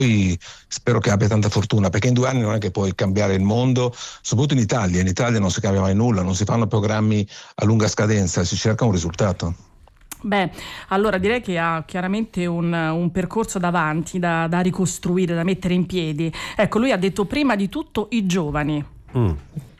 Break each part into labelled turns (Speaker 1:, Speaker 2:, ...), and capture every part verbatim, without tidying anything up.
Speaker 1: Poi spero che abbia tanta fortuna, perché in due anni non è che puoi cambiare il mondo, soprattutto in Italia. In Italia non si cambia mai nulla, non si fanno programmi a lunga scadenza, si cerca un risultato.
Speaker 2: Beh, allora direi che ha chiaramente un, un percorso davanti da, da ricostruire, da mettere in piedi. Ecco, lui ha detto prima di tutto i giovani.
Speaker 3: Mm.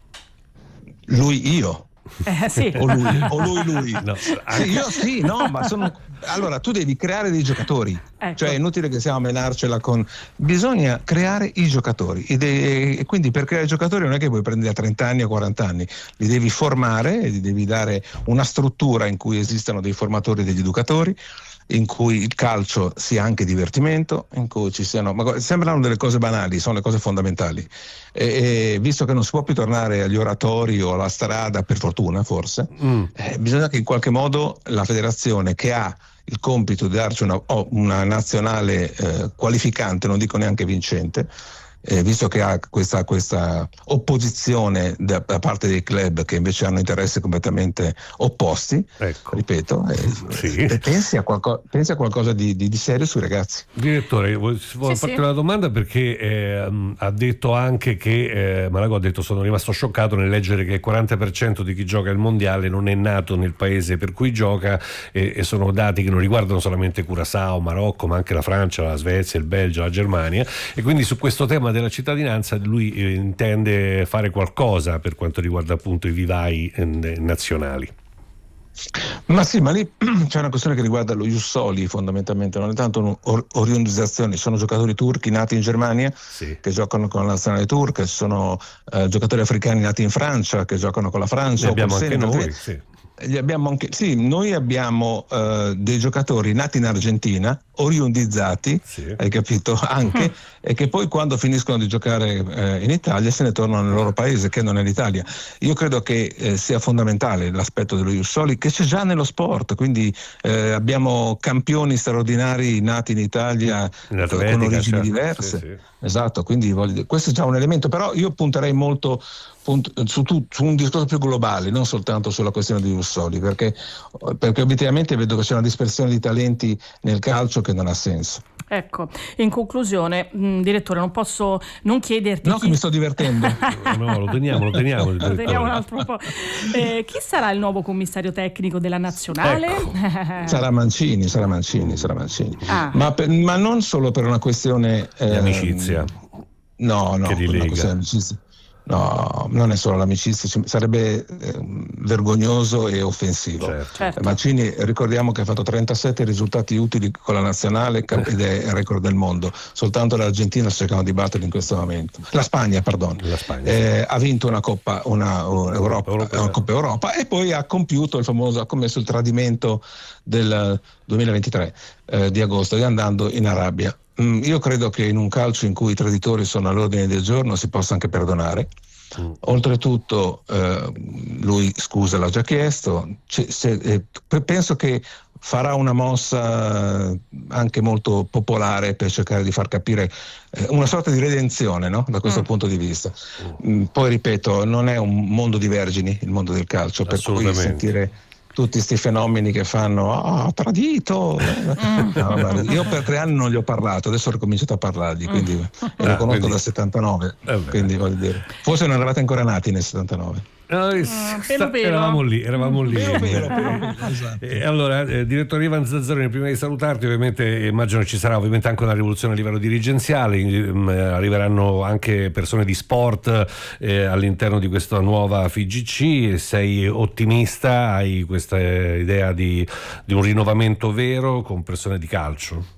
Speaker 1: Lui, io.
Speaker 2: Eh, sì.
Speaker 1: O lui, o lui, lui.
Speaker 3: No,
Speaker 1: Sì, io sì, no, ma sono. Allora, tu devi creare dei giocatori.
Speaker 2: Ecco.
Speaker 1: Cioè, è inutile che stiamo a menarcela con. Bisogna creare i giocatori. E, de... e quindi per creare i giocatori non è che puoi prendere a trenta anni o quaranta anni, li devi formare, e gli devi dare una struttura in cui esistano dei formatori e degli educatori, in cui il calcio sia anche divertimento, in cui ci siano, ma sembrano delle cose banali, sono le cose fondamentali. E, e visto che non si può più tornare agli oratori o alla strada, per fortuna forse,
Speaker 3: mm.
Speaker 1: eh, bisogna che in qualche modo la federazione, che ha il compito di darci una, oh, una nazionale eh, qualificante, non dico neanche vincente, eh, visto che ha questa, questa opposizione da, da parte dei club che invece hanno interessi completamente opposti,
Speaker 3: ecco.
Speaker 1: ripeto, eh,
Speaker 3: sì.
Speaker 1: pensi, a qualco, pensi a qualcosa di, di, di serio sui ragazzi.
Speaker 3: Direttore, voglio
Speaker 2: sì,
Speaker 3: farti
Speaker 2: sì.
Speaker 3: una domanda, perché eh, ha detto anche che eh, Malagò ha detto: sono rimasto scioccato nel leggere che il quaranta per cento di chi gioca il mondiale non è nato nel paese per cui gioca, e, e sono dati che non riguardano solamente Curaçao, Marocco, ma anche la Francia, la Svezia, il Belgio, la Germania, e quindi su questo tema della cittadinanza lui eh, intende fare qualcosa per quanto riguarda appunto i vivai eh, nazionali.
Speaker 1: Ma sì, ma lì c'è una questione che riguarda lo ius soli fondamentalmente, non è tanto un'orientizzazione. Sono giocatori turchi nati in Germania,
Speaker 3: sì.
Speaker 1: che giocano con la nazionale turca, sono eh, giocatori africani nati in Francia che giocano con la Francia.
Speaker 3: Ne abbiamo
Speaker 1: o
Speaker 3: anche
Speaker 1: Senegal,
Speaker 3: noi, sì.
Speaker 1: Gli abbiamo anche, sì, noi abbiamo uh, dei giocatori nati in Argentina, oriundizzati,
Speaker 3: sì.
Speaker 1: hai capito, anche, e che poi quando finiscono di giocare uh, in Italia se ne tornano nel loro paese, che non è l'Italia. Io credo che eh, sia fondamentale l'aspetto dello ius soli, che c'è già nello sport, quindi eh, abbiamo campioni straordinari nati in Italia
Speaker 3: in
Speaker 1: con origini
Speaker 3: cioè,
Speaker 1: diverse.
Speaker 3: sì, sì.
Speaker 1: Esatto, quindi voglio dire, questo è già un elemento, però io punterei molto Punto, su, tu, su un discorso più globale, non soltanto sulla questione di ius soli, perché, perché obiettivamente vedo che c'è una dispersione di talenti nel calcio che non ha senso.
Speaker 2: Ecco, in conclusione, mh, direttore, non posso non chiederti.
Speaker 1: No,
Speaker 2: chi...
Speaker 1: che mi sto divertendo.
Speaker 3: No, lo teniamo, lo teniamo.
Speaker 2: lo teniamo un altro po'. Eh, chi sarà il nuovo commissario tecnico della nazionale?
Speaker 3: Ecco.
Speaker 1: Sarà Mancini, sarà Mancini, sarà Mancini.
Speaker 2: Ah.
Speaker 1: Ma, per, ma non solo per una questione
Speaker 3: di
Speaker 1: eh,
Speaker 3: amicizia.
Speaker 1: No, no,
Speaker 3: che
Speaker 1: per una questione di amicizia. No, non è solo l'amicizia, sarebbe eh, vergognoso e offensivo.
Speaker 3: Certo.
Speaker 2: Certo.
Speaker 1: Mancini, ricordiamo che ha fatto trentasette risultati utili con la nazionale ed è il record del mondo. Soltanto l'Argentina sta cercando di batterlo in questo momento. La Spagna, pardon.
Speaker 3: La Spagna,
Speaker 1: eh,
Speaker 3: sì.
Speaker 1: Ha vinto una Coppa, una, una, Europa,
Speaker 3: Europa,
Speaker 1: una Coppa Europa, e poi ha compiuto il famoso, ha commesso il tradimento del duemilaventitré eh, di agosto, andando in Arabia. Io credo che in un calcio in cui i traditori sono all'ordine del giorno si possa anche perdonare. Mm. Oltretutto eh, lui scusa l'ha già chiesto, C- se, eh, penso che farà una mossa anche molto popolare per cercare di far capire eh, una sorta di redenzione, no? Da questo mm. punto di vista. Mm. Poi ripeto, non è un mondo di vergini il mondo del calcio, per cui sentire tutti questi fenomeni che fanno ah oh, tradito mm. no, vabbè, io per tre anni non gli ho parlato, adesso ho ricominciato a parlargli, quindi mm. e lo ah, conosco quindi... dal settantanove, eh quindi voglio dire, forse non eravate ancora nati nel settantanove.
Speaker 3: Noi
Speaker 2: uh, pelo pelo.
Speaker 3: eravamo lì, eravamo lì.
Speaker 1: Pelo pelo, pelo, pelo, esatto.
Speaker 3: E allora, eh, direttore Ivan Zazzaroni, prima di salutarti, ovviamente immagino ci sarà ovviamente anche una rivoluzione a livello dirigenziale, ehm, arriveranno anche persone di sport eh, all'interno di questa nuova F I G C. Sei ottimista? Hai questa idea di, di un rinnovamento vero con persone di calcio?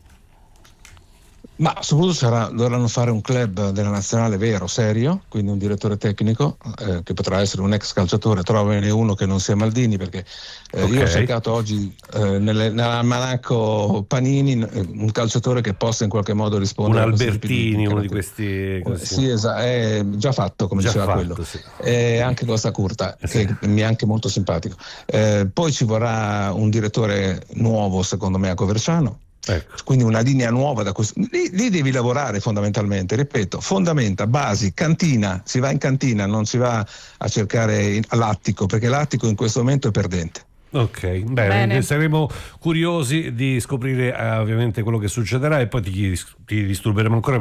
Speaker 1: Ma soprattutto sarà, dovranno fare un club della nazionale vero, serio, quindi un direttore tecnico eh, che potrà essere un ex calciatore, trovane uno che non sia Maldini, perché eh, okay. io ho cercato oggi eh, nelle, nell'almanacco Panini eh, un calciatore che possa in qualche modo rispondere
Speaker 3: un Albertini, uno di questi
Speaker 1: così. Sì, esatto, è già fatto, come
Speaker 3: già
Speaker 1: diceva
Speaker 3: fatto,
Speaker 1: quello,
Speaker 3: sì.
Speaker 1: E anche Costa Curta, eh, che sì. mi è anche molto simpatico. Eh, poi ci vorrà un direttore nuovo, secondo me, a Coverciano. Ecco. Quindi una linea nuova da questo. Lì, lì devi lavorare fondamentalmente, ripeto, fondamenta, basi, cantina, si va in cantina, non si va a cercare l'attico, perché l'attico in questo momento è perdente.
Speaker 3: Ok, bene, bene. Saremo curiosi di scoprire eh, ovviamente quello che succederà, e poi ti, ti disturberemo ancora